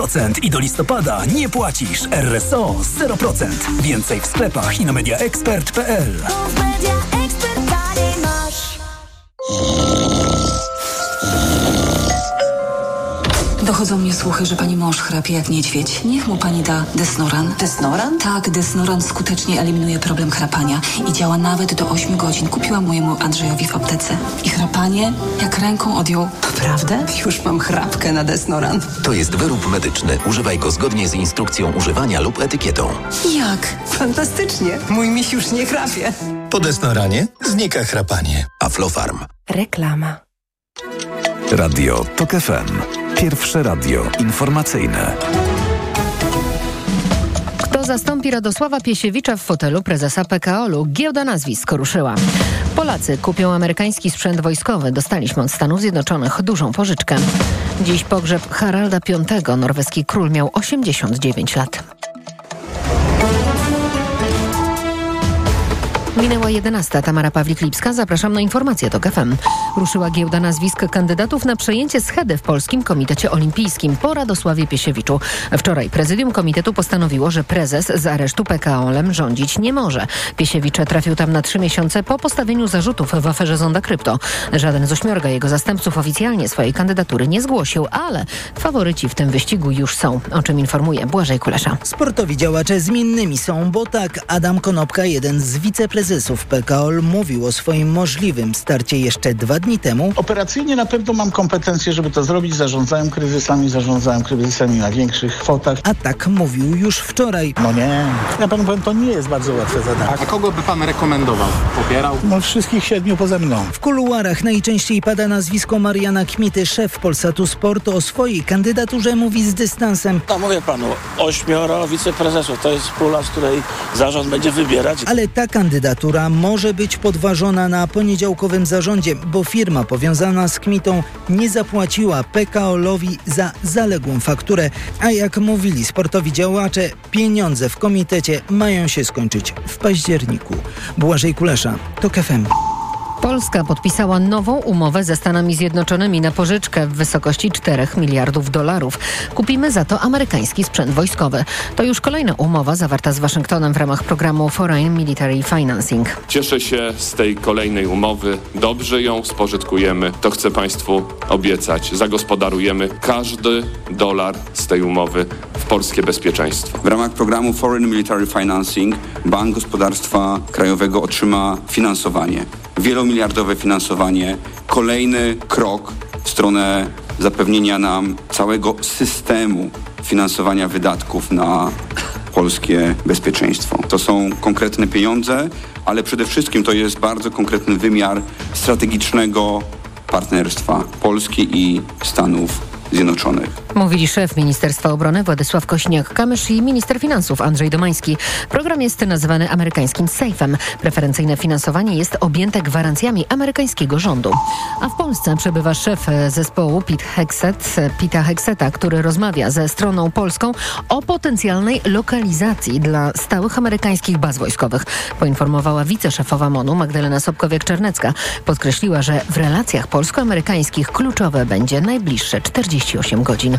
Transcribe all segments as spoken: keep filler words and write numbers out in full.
procent i do listopada nie płacisz. R S O zero procent. Więcej w sklepach i na media expert kropka p l. Dochodzą mnie słuchy, że pani mąż chrapie jak niedźwiedź. Niech mu pani da Desnoran. Desnoran? Tak, Desnoran skutecznie eliminuje problem chrapania i działa nawet do ośmiu godzin. Kupiłam mojemu Andrzejowi w aptece. I chrapanie jak ręką odjął. Naprawdę? Już mam chrapkę na Desnoran. To jest wyrób medyczny. Używaj go zgodnie z instrukcją używania lub etykietą. Jak? Fantastycznie. Mój miś już nie chrapie. Po Desnoranie znika chrapanie. Aflofarm. Reklama. Radio TOK F M. Pierwsze radio informacyjne. Kto zastąpi Radosława Piesiewicza w fotelu prezesa P K O L-u? Giełda nazwisk ruszyła. Polacy kupią amerykański sprzęt wojskowy. Dostaliśmy od Stanów Zjednoczonych dużą pożyczkę. Dziś pogrzeb Haralda Piątego. Norweski król miał osiemdziesiąt dziewięć lat. Minęła jedenasta. Tamara Pawlik-Lipska. Zapraszam na informacje TOK F M. Ruszyła giełda nazwisk kandydatów na przejęcie schedy w Polskim Komitecie Olimpijskim po Radosławie Piesiewiczu. Wczoraj prezydium komitetu postanowiło, że prezes z aresztu P K O L-em rządzić nie może. Piesiewicz trafił tam na trzy miesiące po postawieniu zarzutów w aferze Zonda Krypto. Żaden z ośmiorga jego zastępców oficjalnie swojej kandydatury nie zgłosił, ale faworyci w tym wyścigu już są. O czym informuje Błażej Kulesza. Sportowi działacze zmiennymi są, bo tak Adam Konopka, jeden z wiceprezesów P K O L, mówił o swoim możliwym starcie jeszcze dwa dni temu. Operacyjnie na pewno mam kompetencje, żeby to zrobić. Zarządzałem kryzysami, zarządzałem kryzysami na większych kwotach. A tak mówił już wczoraj. No nie, ja panu powiem, to nie jest bardzo łatwe zadanie. A kogo by pan rekomendował? Popierał? No wszystkich siedmiu poza mną. W kuluarach najczęściej pada nazwisko Mariana Kmity. Szef Polsatu Sportu o swojej kandydaturze mówi z dystansem. No mówię panu, ośmioro wiceprezesów. To jest pula, z której zarząd będzie wybierać. Ale ta kandydatura może być podważona na poniedziałkowym zarządzie, bo firma powiązana z Kmitą nie zapłaciła P K O L-owi za zaległą fakturę. A jak mówili sportowi działacze, pieniądze w komitecie mają się skończyć w październiku. Błażej Kulesza, TOK F M. Polska podpisała nową umowę ze Stanami Zjednoczonymi na pożyczkę w wysokości czterech miliardów dolarów. Kupimy za to amerykański sprzęt wojskowy. To już kolejna umowa zawarta z Waszyngtonem w ramach programu Foreign Military Financing. Cieszę się z tej kolejnej umowy. Dobrze ją spożytkujemy. To chcę Państwu obiecać. Zagospodarujemy każdy dolar z tej umowy w polskie bezpieczeństwo. W ramach programu Foreign Military Financing Bank Gospodarstwa Krajowego otrzyma finansowanie. Wielomiliardowe finansowanie, kolejny krok w stronę zapewnienia nam całego systemu finansowania wydatków na polskie bezpieczeństwo. To są konkretne pieniądze, ale przede wszystkim to jest bardzo konkretny wymiar strategicznego partnerstwa Polski i Stanów Zjednoczonych. Mówili szef Ministerstwa Obrony Władysław Kośniak-Kamysz i minister finansów Andrzej Domański. Program jest nazywany amerykańskim sejfem. Preferencyjne finansowanie jest objęte gwarancjami amerykańskiego rządu. A w Polsce przebywa szef zespołu Pete Hegseth, Pita Hegseta, który rozmawia ze stroną polską o potencjalnej lokalizacji dla stałych amerykańskich baz wojskowych. Poinformowała wiceszefowa MONU Magdalena Sobkowiak-Czernecka. Podkreśliła, że w relacjach polsko-amerykańskich kluczowe będzie najbliższe czterdzieści osiem godzin.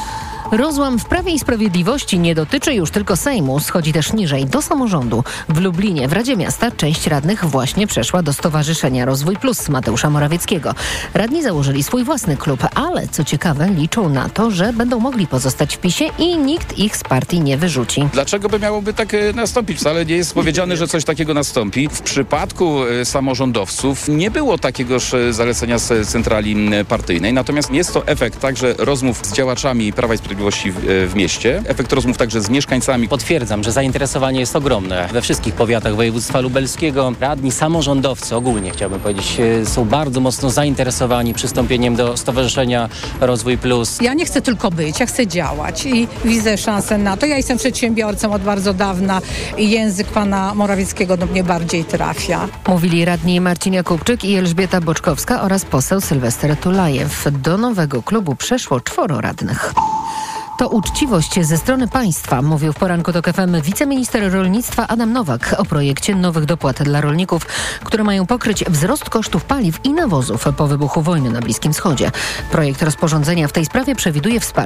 Rozłam w Prawie i Sprawiedliwości nie dotyczy już tylko Sejmu, schodzi też niżej, do samorządu. W Lublinie, w Radzie Miasta, część radnych właśnie przeszła do Stowarzyszenia Rozwój Plus Mateusza Morawieckiego. Radni założyli swój własny klub, ale co ciekawe liczą na to, że będą mogli pozostać w PiSie i nikt ich z partii nie wyrzuci. Dlaczego by miałoby tak nastąpić? Wcale nie jest powiedziane, że coś takiego nastąpi. W przypadku samorządowców nie było takiegoż zalecenia z centrali partyjnej, natomiast jest to efekt także rozmów z działaczami Prawa i Sprawiedliwości W, w mieście. Efekt rozmów także z mieszkańcami. Potwierdzam, że zainteresowanie jest ogromne. We wszystkich powiatach województwa lubelskiego radni, samorządowcy ogólnie, chciałbym powiedzieć, są bardzo mocno zainteresowani przystąpieniem do Stowarzyszenia Rozwój Plus. Ja nie chcę tylko być, ja chcę działać i widzę szansę na to. Ja jestem przedsiębiorcą od bardzo dawna i język pana Morawieckiego do mnie bardziej trafia. Mówili radni Marcin Jakubczyk i Elżbieta Boczkowska oraz poseł Sylwester Tulajew. Do nowego klubu przeszło czworo radnych. To uczciwość ze strony państwa, mówił w poranku TOK F M wiceminister rolnictwa Adam Nowak o projekcie nowych dopłat dla rolników, które mają pokryć wzrost kosztów paliw i nawozów po wybuchu wojny na Bliskim Wschodzie. Projekt rozporządzenia w tej sprawie przewiduje wsparcie